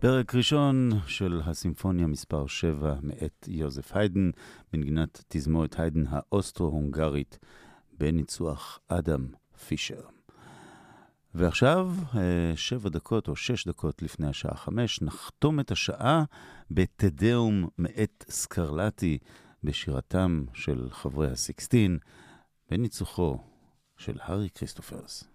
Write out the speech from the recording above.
פרק ראשון של הסימפוניה מספר 7 מאת יוזף היידן, בנגינת תזמורת היידן האוסטרו-הונגרית, בניצוח אדם פישר. ועכשיו, 7 דקות או 6 דקות לפני השעה 5, נחתום את השעה בתדאום מאת סקרלטי, בשירתם של חברי הסיקסטין, בניצוחו של הארי כריסטופרס.